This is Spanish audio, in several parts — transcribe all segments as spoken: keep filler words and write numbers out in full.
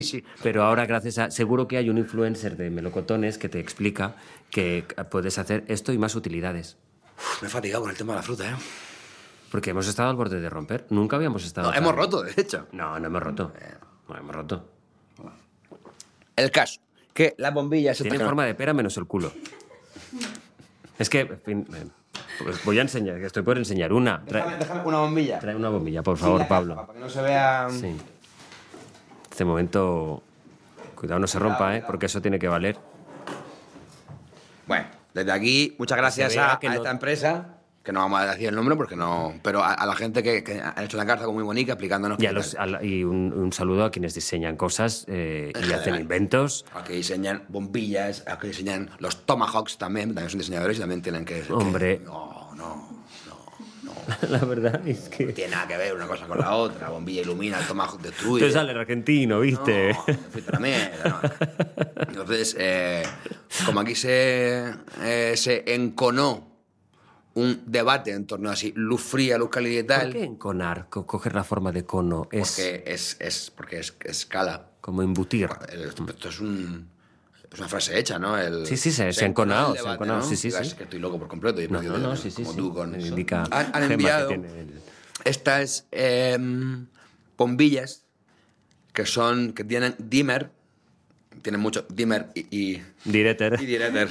sí. Pero ahora, gracias a... Seguro que hay un influencer de melocotones que te explica que puedes hacer esto y más utilidades. Uf, me he fatigado con el tema de la fruta, ¿eh? Porque hemos estado al borde de romper. Nunca habíamos estado... No, tan... hemos roto, de hecho. No, no hemos roto. No hemos roto. El caso, que las bombillas... Tiene forma de pera menos el culo. Es que, en fin... Pues voy a enseñar, que estoy por enseñar una. Trae, déjame, déjame una bombilla. Trae una bombilla, por favor, Pablo. Para que no se vea... Sí. Este momento... Cuidado, no se rompa, ¿eh? Porque eso tiene que valer. Bueno, desde aquí, muchas gracias a, que a no... esta empresa, que no vamos a decir el nombre porque no... Pero a, a la gente que, que ha hecho una carta muy bonita explicándonos... Y, a los, a la, y un, un saludo a quienes diseñan cosas eh, y hacen inventos. A que diseñan bombillas, a que diseñan los tomahawks también, también son diseñadores y también tienen que... Hombre... Que, no, no... La verdad es que... No tiene nada que ver una cosa con la otra. La bombilla ilumina, el tomahawk destruye. Tú sales argentino, ¿viste? No, fuiste a la mierda, no. Entonces, eh, como aquí se, eh, se enconó un debate en torno a si luz fría, luz cálida y tal... ¿Por qué enconar, co coger la forma de cono? Es... Porque es, es, porque es escala. Como embutir. Esto es un... Es una frase hecha, ¿no? El, sí, sí, se, se ha enconado, se ha enconado, ¿no? Sí, sí, sí. Es que estoy loco por completo. Y no, no, no, sí, sí, como sí. tú con eso. Indica han, han enviado el... estas eh, bombillas que son, que tienen dimmer, tienen mucho dimmer y... y Direter. Y direter.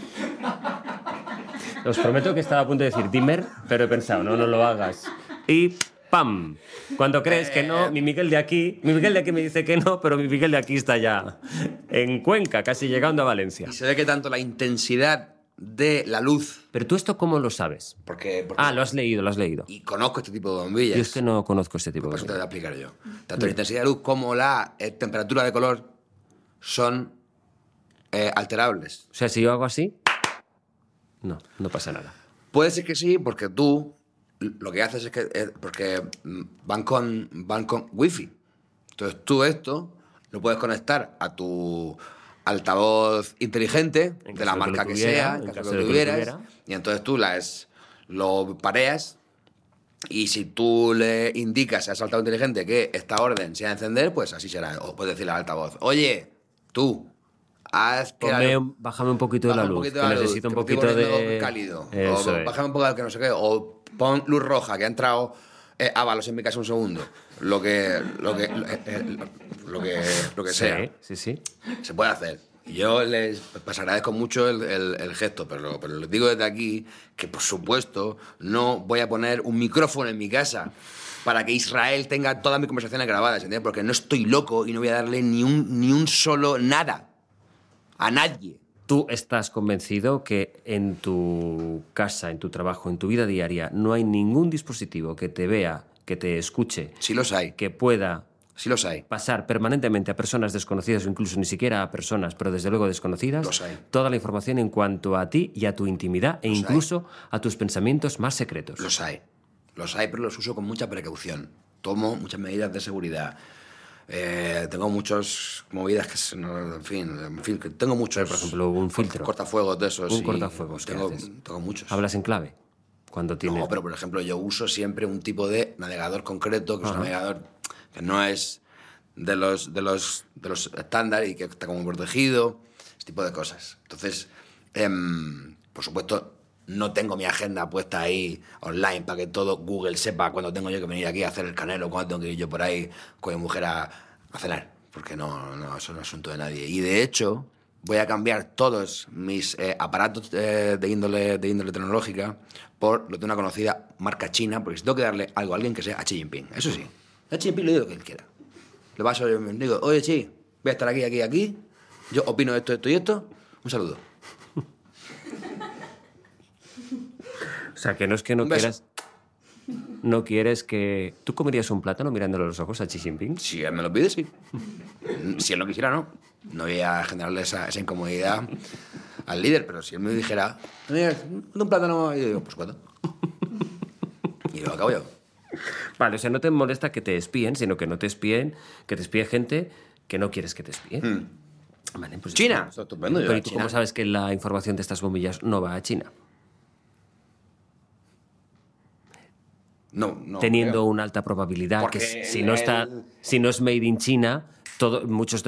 Os prometo que estaba a punto de decir dimmer, pero he pensado, no, no lo hagas. Y... ¡pam! Cuando crees que no, mi Miguel de aquí, mi Miguel de aquí me dice que no, pero mi Miguel de aquí está ya en Cuenca, casi llegando a Valencia. Y se ve que tanto la intensidad de la luz... ¿Pero tú esto cómo lo sabes? Porque, porque ah, lo has leído, lo has leído. Y conozco este tipo de bombillas. Yo es que no conozco este tipo pues de bombillas. Por eso te voy a explicar yo. Tanto la intensidad de luz como la eh, temperatura de color son eh, alterables. O sea, si yo hago así, no, no pasa nada. Puede ser que sí, porque tú... Lo que haces es que... Eh, porque van con, van con wifi. Entonces tú esto lo puedes conectar a tu altavoz inteligente, de la marca que, tuviera, que sea, en caso, caso de que lo tuvieras. Tuviera. Y entonces tú las, lo pareas y si tú le indicas a ese altavoz inteligente que esta orden sea encender, pues así será. O puedes decirle al altavoz, oye, tú... Haz que Ponme, la... Bájame un poquito de la luz, que necesito un poquito de... cálido. Eso o es. Bájame un poco de que no sé qué. O pon luz roja, que ha entrado eh, Ábalos en mi casa un segundo. Lo que... Lo que... Eh, lo que, lo que sí, sea. Sí, sí, se puede hacer. Y yo les pues, agradezco mucho el, el, el gesto, pero, pero les digo desde aquí que, por supuesto, no voy a poner un micrófono en mi casa para que Israel tenga todas mis conversaciones grabadas, ¿entiendes? Porque no estoy loco y no voy a darle ni un, ni un solo nada. A nadie. ¿Tú estás convencido que en tu casa, en tu trabajo, en tu vida diaria, no hay ningún dispositivo que te vea, que te escuche? Sí los hay. Que pueda sí los hay. pasar permanentemente a personas desconocidas o incluso ni siquiera a personas, pero desde luego desconocidas, los hay. Toda la información en cuanto a ti y a tu intimidad e los incluso hay. a tus pensamientos más secretos. Los hay. Los hay, pero los uso con mucha precaución. Tomo muchas medidas de seguridad. Eh, tengo muchas movidas que, no, en fin, en fin, que tengo muchos. Por ejemplo, un filtro. Cortafuegos de esos. Un cortafuegos. Tengo, tengo muchos. ¿Hablas en clave? Cuando tienes... No, pero por ejemplo, yo uso siempre un tipo de navegador concreto, que Ajá. es un navegador que no es de los, de los, de los estándar y que está como protegido, ese tipo de cosas. Entonces, eh, por supuesto, no tengo mi agenda puesta ahí online para que todo Google sepa cuándo tengo yo que venir aquí a hacer el canelo, cuándo tengo que ir yo por ahí con mi mujer a, a cenar, porque no, no, eso no es asunto de nadie. Y de hecho, voy a cambiar todos mis eh, aparatos eh, de, índole, de índole tecnológica por lo de una conocida marca china, porque si tengo que darle algo a alguien que sea a Xi Jinping. Eso sí, a Xi Jinping le digo lo que él quiera. Le paso, le digo, oye, Xi, voy a estar aquí, aquí, aquí, yo opino esto, esto y esto, un saludo. O sea, que no es que no quieras... No quieres que... ¿Tú comerías un plátano mirándole a los ojos a Xi Jinping? Si él me lo pide, sí. Si él no quisiera, no. No voy a generarle esa, esa incomodidad al líder, pero si él me dijera, un plátano, y yo digo, pues cuánto. Y lo acabo yo. Vale, o sea, no te molesta que te espíen, sino que no te espíen, que te espíe gente que no quieres que te espíe. Mm. Vale, pues China. Está estupendo. Pero ¿y tú cómo sabes que la información de estas bombillas no va a China? No, no. Teniendo creo. una alta probabilidad Porque que si no, el... está, si no es made in China, todo, muchos